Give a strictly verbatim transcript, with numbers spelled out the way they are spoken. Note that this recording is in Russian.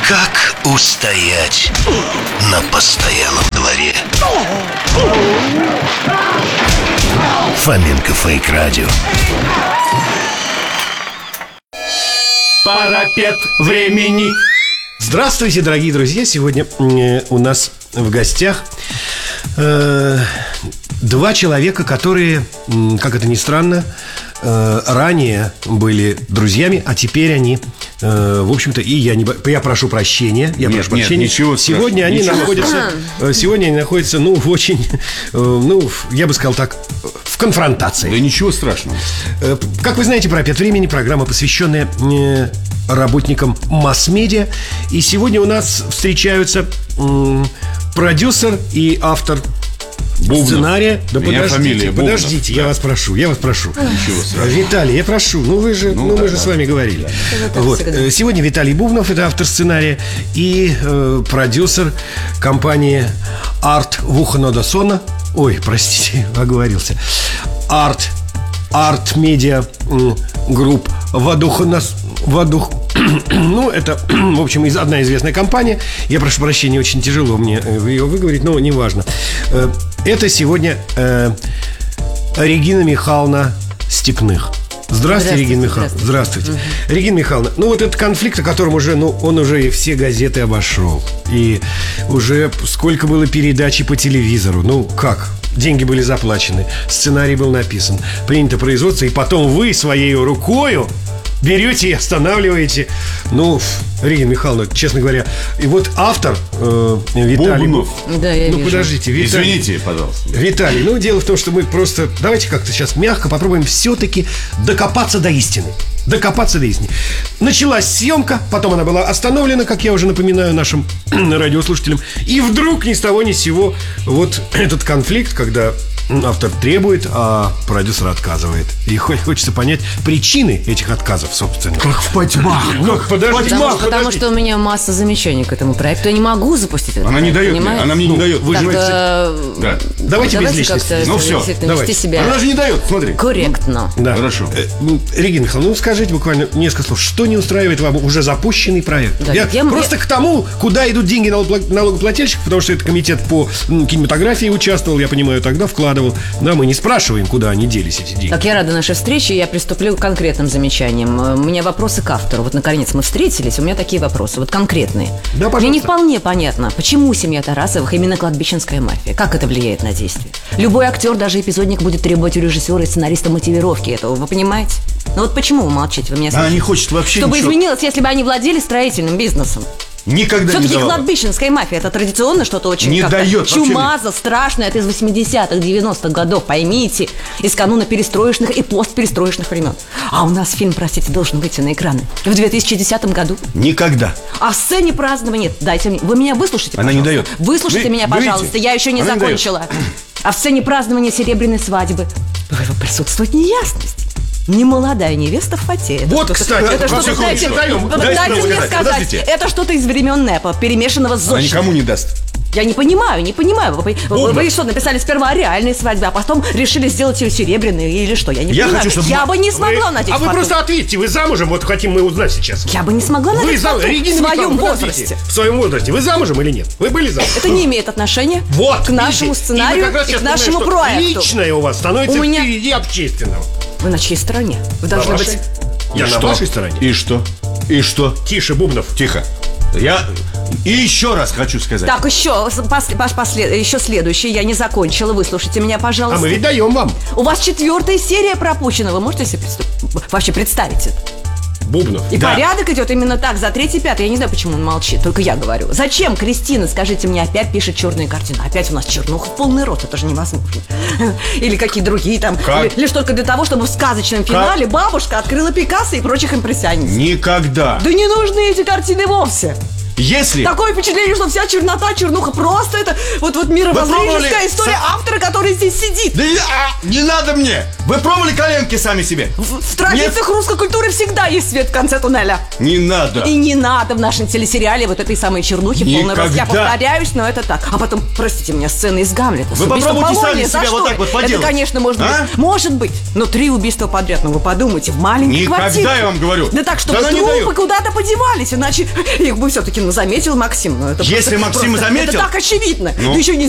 Как устоять на постоялом дворе? Фоменко Фейк Радио. Парапет времени. Здравствуйте, дорогие друзья. Сегодня э, у нас в гостях э, два человека, которые, э, как это ни странно, э, ранее были друзьями, а теперь они, э, в общем-то, и я не, я прошу прощения, я нет, прошу нет, прощения. Ничего сегодня они ничего находятся, э, сегодня они находятся, ну, в очень, э, ну, я бы сказал так, в конфронтации. Да ничего страшного. Э, как вы знаете, «Парапет времени» — программа, посвященная э, работникам масс-медиа. И сегодня у нас встречаются м, продюсер и автор Бубнов. Сценария. Да Меня подождите, фамилия подождите, Бубнов, я да. вас прошу, я вас прошу. Ничего страшного. Виталий, я прошу, ну вы же, ну, Ну, мы да, же да. с вами говорили. Да. Вот. э, Сегодня Виталий Бубнов, это автор сценария, и э, продюсер компании Арт Вуханодосона. Ой, простите, оговорился. Арт Арт Медиа Групп Вадуханас Вадух. Ну, это, в общем, из, одна известная компания. Я прошу прощения, очень тяжело мне ее выговорить, но неважно. Это сегодня э, Регина Михайловна Степных. Здравствуйте, Здравствуйте, Регина Михайловна. Здравствуйте. Здравствуйте. Угу. Регина Михайловна, ну вот этот конфликт, о котором уже, ну, он уже и все газеты обошел. И уже сколько было передач по телевизору. Ну, как? Деньги были заплачены, сценарий был написан, принято производство, и потом вы своей рукою берете и останавливаете. Ну, Регина Михайловна, честно говоря. И вот автор э, Виталий Бубнов. Да, я Ну, вижу. подождите, Виталий. Извините, пожалуйста. Виталий, ну, дело в том, что мы просто... Давайте как-то сейчас мягко попробуем все-таки докопаться до истины. Докопаться до истины. Началась съемка, потом она была остановлена, как я уже напоминаю нашим радиослушателям. И вдруг ни с того ни с сего вот этот конфликт, когда автор требует, а продюсер отказывает. И хочется понять причины этих отказов, собственно. Как в потьмах. Ну, подожди, Потому, Мах, что, потому что у меня масса замечаний к этому проекту. Я не могу запустить этот Она не проект, дает мне, понимаете? она мне не дает. Вы Так, же э, Да. Давайте без личности. как-то Ну, всё, действительно давайте. вести себя Она же не дает, смотри. корректно. Да. Хорошо. Э, ну, Регина Михайловна, ну скажите буквально несколько слов. Что не устраивает вам уже запущенный проект? Да, я я- просто я- к тому, куда идут деньги налогопла- налогоплательщиков, потому что это комитет по м, кинематографии участвовал, я понимаю, тогда вкладывал. Да, мы не спрашиваем, куда они делись, эти деньги. Так, я рада нашей встрече, я приступлю к конкретным замечаниям. У меня вопросы к автору. Вот, наконец, мы встретились, у меня такие вопросы, вот конкретные. Да, пожалуйста. Мне не вполне понятно, почему семья Тарасовых именно кладбищенская мафия. Как это влияет на действие? Любой актер, даже эпизодник, будет требовать у режиссера и сценариста мотивировки этого, вы понимаете? Ну вот почему вы молчите? Вы меня Она слышите? не хочет вообще Чтобы ничего. изменилось, если бы они владели строительным бизнесом. Никогда не Все-таки давала. кладбищенская мафия — это традиционно что-то очень Не как-то дает вообще чумазо, страшное. Это из восьмидесятых, девяностых годов, поймите. Из кануна перестроечных и постперестроечных времен. А у нас фильм, простите, должен выйти на экраны в две тысячи десятом году. Никогда. А в сцене празднования, дайте мне, вы меня выслушайте, Она не пожалуйста. дает. Выслушайте Вы- меня, вы пожалуйста, видите? я еще не Она не дает. закончила. А в сцене празднования серебряной свадьбы присутствует неясность. Немолодая невеста в фате. Это Вот, что-то- кстати, это во что-то, всяком знаете, случае, даем. вот Дайте дайте нам мне угадать. сказать, Подождите. это что-то из времен НЭПа, перемешанного с Она ЗОЖ. никому не даст. Я не понимаю, не понимаю. Вы, вы, вы что, написали сперва о реальной свадьбе, а потом решили сделать ее серебряной или что? Я не Я понимаю. хочу, чтобы Я мы- бы не смогла Вы- надеть А вы фату. просто ответьте, вы замужем, вот хотим мы узнать сейчас. Я бы не смогла Вы надеть замужем, фату Регина в своем Михайловна, подождите. возрасте. В своем возрасте. Вы замужем или нет? Вы были замужем? Это не имеет отношения Вот, к нашему видите? сценарию И, вы как раз и сейчас к нашему понимаете, что проекту. личное у вас становится У меня- впереди общественного. Вы на чьей стороне? Вы должны На быть... вашей? Я И на что? вашей стороне. И что? И что? Тише, Бубнов. Тихо. Я и еще раз хочу сказать. Так, еще, пос- пос- послед- еще следующий. Я не закончила. Выслушайте меня, пожалуйста. А мы ведь даем вам. У вас четвертая серия пропущена. Вы можете себе представ- вообще представить это? Бубнов. И Да. порядок идет именно так, за третий, пятый. Я не знаю, почему он молчит, только я говорю. Зачем Кристина, скажите мне, опять пишет черные картины? Опять у нас чернуха в полный рот, это же невозможно. Или какие другие там. Как? Или- Лишь только для того, чтобы в сказочном финале бабушка открыла Пикассо и прочих импрессионистов. Никогда. Да не нужны эти картины вовсе. Если... Такое впечатление, что вся чернота, чернуха просто это вот, вот мировоззренческая пробовали история со- автора, который здесь сидит. Да я- а, не надо мне! Вы пробовали коленки сами себе? В, в традициях русской культуры всегда есть свет в конце туннеля. Не надо. И не надо в нашем телесериале вот этой самой чернухи в полный рост. Я Никогда. повторяюсь, но это так. А потом, простите меня, сцены из Гамлета. с Вы убийством попробуйте Полония. сами За себя что? вот так вот поделать. Это, конечно, может А? быть. Может быть. Но три убийства подряд, ну вы подумайте, в маленькой Никогда, квартире. я вам говорю. Да так, чтобы Да она не трупы дает. куда-то подевались, иначе их бы все-таки заметил Максим. Ну, это Если просто- Максим просто- заметил- Это так очевидно. Ну? Да еще не